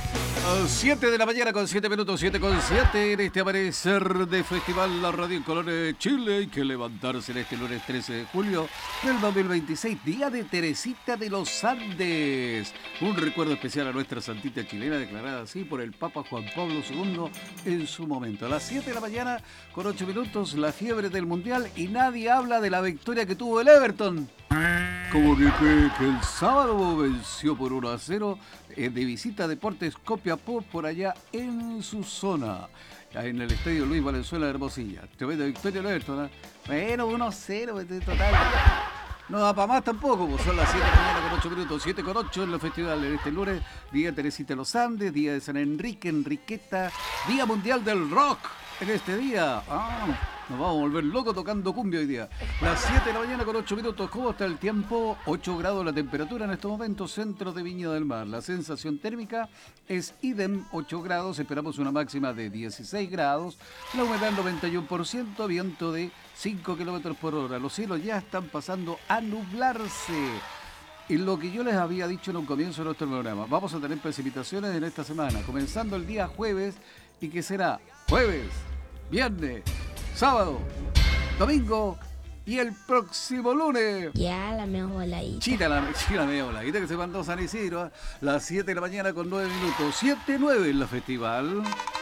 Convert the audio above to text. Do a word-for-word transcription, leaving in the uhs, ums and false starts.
siete de la mañana con siete minutos, siete con siete en este amanecer de Festival La Radio en Colores Chile. Hay que levantarse en este lunes trece de julio del dos mil veintiséis, día de Teresita de los Andes. Un recuerdo especial a nuestra santita chilena, declarada así por el Papa Juan Pablo segundo en su momento. A las siete de la mañana con ocho minutos, la fiebre del Mundial y nadie habla de la victoria que tuvo el Everton. Como que, que, que el sábado venció por uno a cero eh, de visita a Deportes Copiapó por allá en su zona, en el estadio Luis Valenzuela de Hermosilla. Tremenda victoria del Everton, ¿eh? Bueno, uno a cero, total. No da para más tampoco, pues son las siete de la mañana con ocho minutos, siete con ocho en los festivales en este lunes, Día de Teresita de los Andes, Día de San Enrique, Enriqueta, Día Mundial del Rock en este día. Ah, nos vamos a volver locos tocando cumbia hoy día. Las siete de la mañana con ocho minutos. ¿Cómo está el tiempo? ocho grados la temperatura en estos momentos, centro de Viña del Mar. La sensación térmica es idem, ocho grados. Esperamos una máxima de dieciséis grados. La humedad noventa y uno por ciento, viento de cinco kilómetros por hora. Los cielos ya están pasando a nublarse. Y lo que yo les había dicho en un comienzo de nuestro programa, vamos a tener precipitaciones en esta semana, comenzando el día jueves, y que será jueves, viernes, sábado, domingo y el próximo lunes. Ya, la media voladita. Chita la, chita la media voladita que se mandó San Isidro. ¿Eh? Las siete de la mañana con nueve minutos. siete nueve en la festival.